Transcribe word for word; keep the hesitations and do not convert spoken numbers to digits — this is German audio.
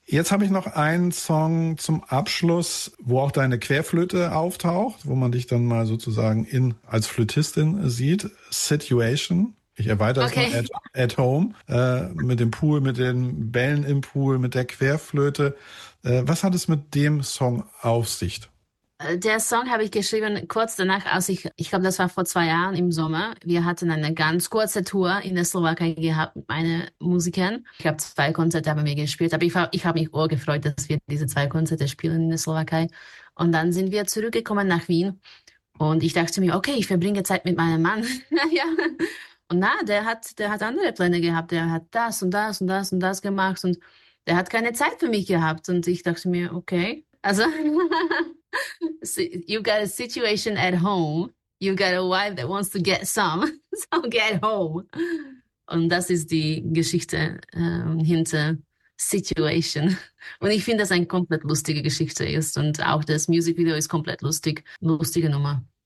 Jetzt habe ich noch einen Song zum Abschluss, wo auch deine Querflöte auftaucht, wo man dich dann mal sozusagen in als Flötistin sieht. Situation. Ich erweitere das mal. Okay. At, at Home. Äh, mit dem Pool, mit den Bällen im Pool, mit der Querflöte. Äh, was hat es mit dem Song auf sich? Der Song habe ich geschrieben kurz danach, als ich, ich glaube, das war vor zwei Jahren im Sommer. Wir hatten eine ganz kurze Tour in der Slowakei gehabt mit meinen Musikern. Ich habe zwei Konzerte haben wir gespielt, aber ich, war- ich habe mich urgefreut, dass wir diese zwei Konzerte spielen in der Slowakei. Und dann sind wir zurückgekommen nach Wien und ich dachte mir, okay, ich verbringe Zeit mit meinem Mann. Ja. Und na, der hat, der hat andere Pläne gehabt. Der hat das und das und das und das gemacht und der hat keine Zeit für mich gehabt. Und ich dachte mir, okay, also so you got a situation at home. You got a wife that wants to get some, so get home. Und das ist die Geschichte ähm, hinter Situation. Und ich finde, dass eine komplett lustige Geschichte ist und auch das Musikvideo ist komplett lustig, lustige Nummer.